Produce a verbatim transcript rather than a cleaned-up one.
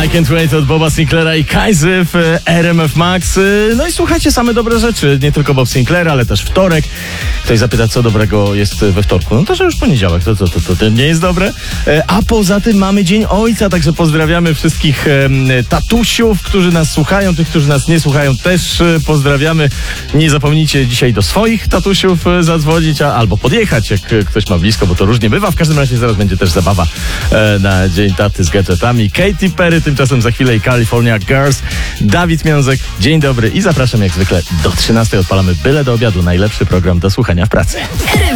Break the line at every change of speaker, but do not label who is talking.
I Can't Wait od Boba Sinclaira i Kajzy w R M F Max. No i słuchajcie, same dobre rzeczy. Nie tylko Bob Sinclair, ale też wtorek. Ktoś zapyta, co dobrego jest we wtorku. No to, że już poniedziałek, to, to, to, to, to nie jest dobre. A poza tym mamy Dzień Ojca, także pozdrawiamy wszystkich tatusiów, którzy nas słuchają. Tych, którzy nas nie słuchają, też pozdrawiamy. Nie zapomnijcie dzisiaj do swoich tatusiów zadzwonić, a, albo podjechać, jak ktoś ma blisko, bo to różnie bywa. W każdym razie zaraz będzie też zabawa na Dzień Taty z gadżetami. Katy Perry, tymczasem za chwilę i California Girls. Dawid Miązek, dzień dobry i zapraszam jak zwykle do trzynastej. Odpalamy byle do obiadu. Najlepszy program do słuchania w pracy.